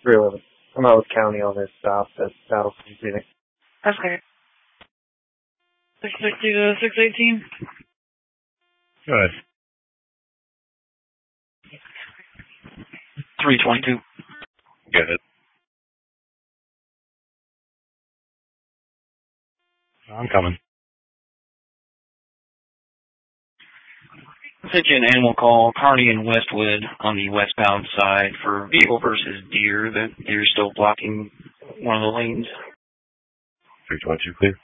311. I'm out with County on this stop. That's Battle from Phoenix. That's okay. 660 to 618. Go ahead. 322. Go ahead. I'm coming. Sent you an animal call, Kearney and Westwood on the westbound side for vehicle versus deer. The deer's still blocking one of the lanes. 322, clear.